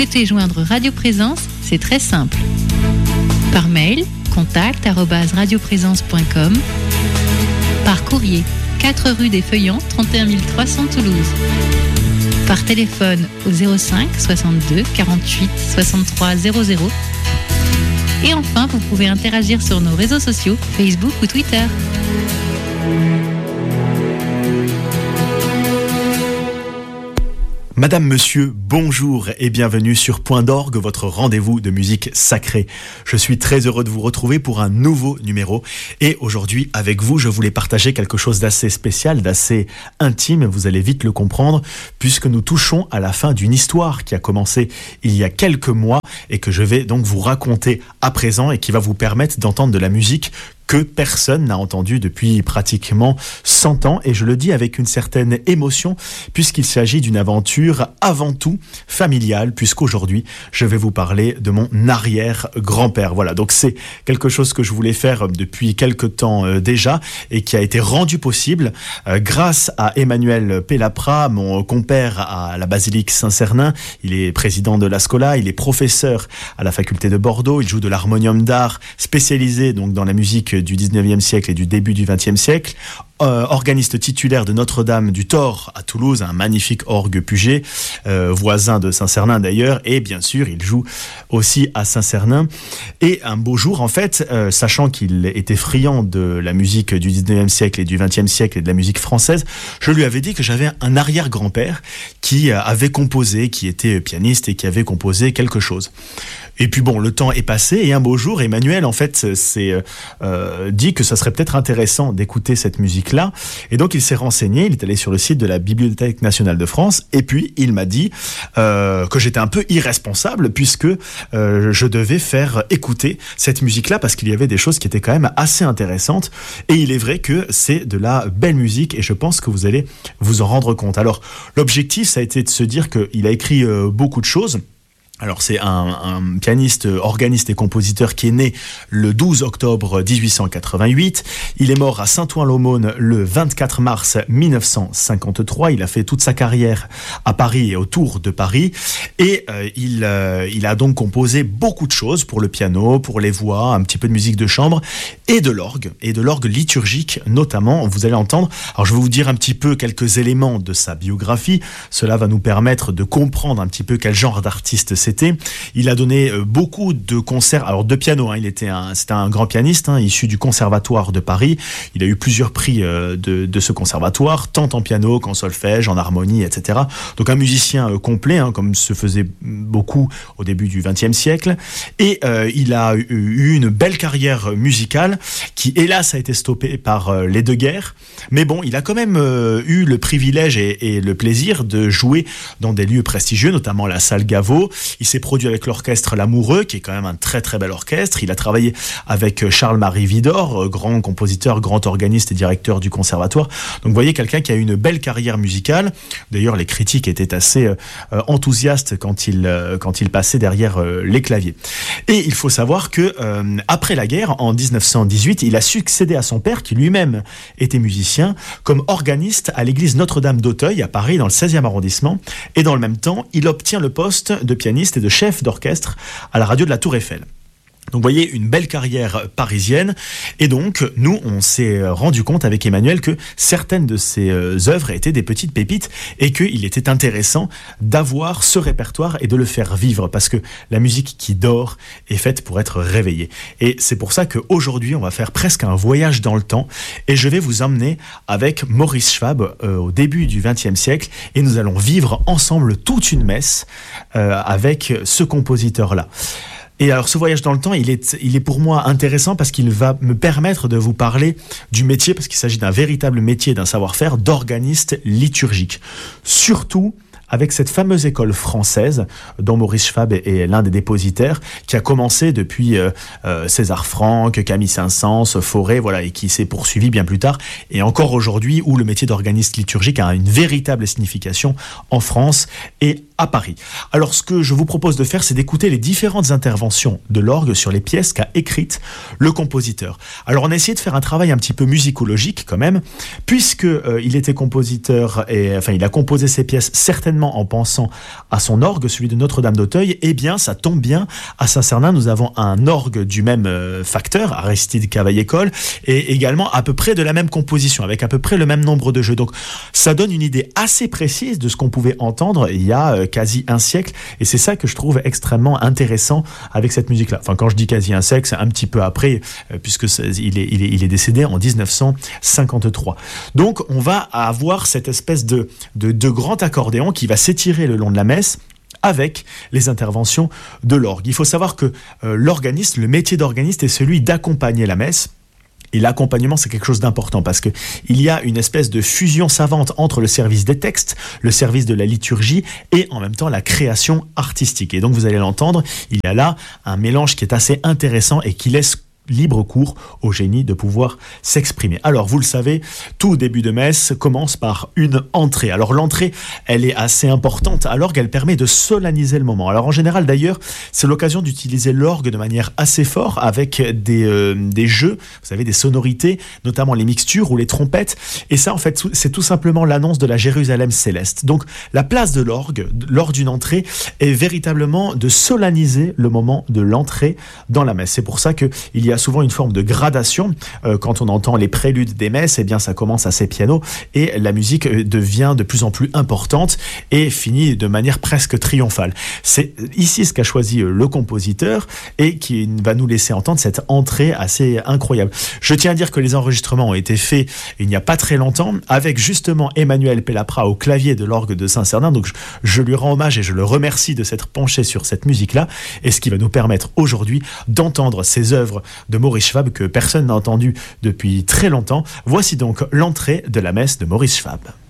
souhaitez joindre Radio Présence, c'est très simple. Par mail, contact@radioprésence.com. Par courrier, 4 rue des Feuillants, 31 300 Toulouse. Par téléphone au 05 62 48 63 00. Et enfin, vous pouvez interagir sur nos réseaux sociaux, Facebook ou Twitter. Madame, monsieur, bonjour et bienvenue sur Point d'Orgue, votre rendez-vous de musique sacrée. Je suis très heureux de vous retrouver pour un nouveau numéro. Et aujourd'hui, avec vous, je voulais partager quelque chose d'assez spécial, d'assez intime. Vous allez vite le comprendre, puisque nous touchons à la fin d'une histoire qui a commencé il y a quelques mois et que je vais donc vous raconter à présent et qui va vous permettre d'entendre de la musique que personne n'a entendu depuis pratiquement 100 ans, et je le dis avec une certaine émotion, puisqu'il s'agit d'une aventure avant tout familiale, puisqu'aujourd'hui, je vais vous parler de mon arrière-grand-père. Voilà, donc c'est quelque chose que je voulais faire depuis quelque temps déjà, et qui a été rendu possible grâce à Emmanuel Pellapra, mon compère à la basilique Saint-Cernin. Il est président de la Scola, il est professeur à la faculté de Bordeaux, il joue de l'harmonium d'art, spécialisé donc dans la musique du 19e siècle et du début du 20e siècle, organiste titulaire de Notre-Dame du Thor à Toulouse, un magnifique orgue Puget, voisin de Saint-Cernin d'ailleurs, et bien sûr il joue aussi à Saint-Cernin. Et un beau jour en fait, sachant qu'il était friand de la musique du 19e siècle et du 20e siècle et de la musique française, je lui avais dit que j'avais un arrière-grand-père qui avait composé, qui était pianiste et qui avait composé quelque chose. Et puis bon, le temps est passé et un beau jour, Emmanuel en fait s'est dit que ça serait peut-être intéressant d'écouter cette musique-là. Et donc il s'est renseigné, il est allé sur le site de la Bibliothèque nationale de France et puis il m'a dit que j'étais un peu irresponsable puisque je devais faire écouter cette musique-là parce qu'il y avait des choses qui étaient quand même assez intéressantes. Et il est vrai que c'est de la belle musique et je pense que vous allez vous en rendre compte. Alors l'objectif, ça a été de se dire qu'il a écrit beaucoup de choses. Alors c'est un pianiste, organiste et compositeur qui est né le 12 octobre 1888. Il est mort à Saint-Ouen-l'Aumône le 24 mars 1953. Il a fait toute sa carrière à Paris et autour de Paris. Et il a donc composé beaucoup de choses pour le piano, pour les voix, un petit peu de musique de chambre et de l'orgue liturgique notamment. Vous allez entendre. Alors je vais vous dire un petit peu quelques éléments de sa biographie. Cela va nous permettre de comprendre un petit peu quel genre d'artiste c'est. Il a donné beaucoup de concerts, alors de piano, c'était un grand pianiste, issu du Conservatoire de Paris. Il a eu plusieurs prix de ce conservatoire, tant en piano qu'en solfège, en harmonie, etc. Donc un musicien complet, comme se faisait beaucoup au début du XXe siècle. Et il a eu une belle carrière musicale qui, hélas, a été stoppée par les deux guerres. Mais bon, il a quand même eu le privilège et le plaisir de jouer dans des lieux prestigieux, notamment la salle Gaveau. Il s'est produit avec l'orchestre L'Amoureux, qui est quand même un très très bel orchestre. Il a travaillé avec Charles-Marie Widor, grand compositeur, grand organiste et directeur du conservatoire. Donc vous voyez, quelqu'un qui a une belle carrière musicale. D'ailleurs, les critiques étaient assez enthousiastes quand il passait derrière les claviers. Et il faut savoir que après la guerre, en 1918, il a succédé à son père, qui lui-même était musicien, comme organiste à l'église Notre-Dame d'Auteuil, à Paris, dans le 16e arrondissement. Et dans le même temps, il obtient le poste de pianiste et de chef d'orchestre à la radio de la Tour Eiffel. Donc vous voyez, une belle carrière parisienne. Et donc, nous, on s'est rendu compte avec Emmanuel que certaines de ses œuvres étaient des petites pépites et qu'il était intéressant d'avoir ce répertoire et de le faire vivre parce que la musique qui dort est faite pour être réveillée. Et c'est pour ça qu'aujourd'hui, on va faire presque un voyage dans le temps et je vais vous emmener avec Maurice Schwab au début du XXe siècle et nous allons vivre ensemble toute une messe avec ce compositeur-là. Et alors ce voyage dans le temps, il est pour moi intéressant parce qu'il va me permettre de vous parler du métier, parce qu'il s'agit d'un véritable métier, d'un savoir-faire d'organiste liturgique. Surtout avec cette fameuse école française dont Maurice Schwab est l'un des dépositaires, qui a commencé depuis César Franck, Camille Saint-Saëns, Fauré, voilà, et qui s'est poursuivi bien plus tard, et encore aujourd'hui, où le métier d'organiste liturgique a une véritable signification en France et à Paris. Alors ce que je vous propose de faire, c'est d'écouter les différentes interventions de l'orgue sur les pièces qu'a écrites le compositeur. Alors on a essayé de faire un travail un petit peu musicologique quand même, puisque il était compositeur et enfin il a composé ses pièces certainement en pensant à son orgue, celui de Notre-Dame d'Auteuil. Eh bien ça tombe bien, à Saint-Cernin nous avons un orgue du même facteur, Aristide Cavaillé-Coll, et également à peu près de la même composition, avec à peu près le même nombre de jeux. Donc ça donne une idée assez précise de ce qu'on pouvait entendre il y a quasi un siècle, et c'est ça que je trouve extrêmement intéressant avec cette musique-là. Enfin, quand je dis quasi un siècle, c'est un petit peu après, puisque il est décédé en 1953. Donc on va avoir cette espèce de grand accordéon qui va s'étirer le long de la messe, avec les interventions de l'orgue. Il faut savoir que l'organiste, le métier d'organiste est celui d'accompagner la messe. Et l'accompagnement, c'est quelque chose d'important parce que il y a une espèce de fusion savante entre le service des textes, le service de la liturgie et en même temps la création artistique. Et donc, vous allez l'entendre, il y a là un mélange qui est assez intéressant et qui laisse libre cours au génie de pouvoir s'exprimer. Alors, vous le savez, tout début de messe commence par une entrée. Alors, l'entrée, elle est assez importante à l'orgue, elle permet de solenniser le moment. Alors, en général, d'ailleurs, c'est l'occasion d'utiliser l'orgue de manière assez forte avec des jeux, vous savez, des sonorités, notamment les mixtures ou les trompettes. Et ça, en fait, c'est tout simplement l'annonce de la Jérusalem céleste. Donc, la place de l'orgue, lors d'une entrée, est véritablement de solenniser le moment de l'entrée dans la messe. C'est pour ça qu'il y a souvent une forme de gradation. Quand on entend les préludes des messes, eh bien ça commence assez piano et la musique devient de plus en plus importante et finit de manière presque triomphale. C'est ici ce qu'a choisi le compositeur et qui va nous laisser entendre cette entrée assez incroyable. Je tiens à dire que les enregistrements ont été faits il n'y a pas très longtemps avec justement Emmanuel Pellapra au clavier de l'orgue de Saint-Cernin. Donc je lui rends hommage et je le remercie de s'être penché sur cette musique-là, et ce qui va nous permettre aujourd'hui d'entendre ces œuvres de Maurice Schwab que personne n'a entendu depuis très longtemps. Voici donc l'entrée de la messe de Maurice Schwab.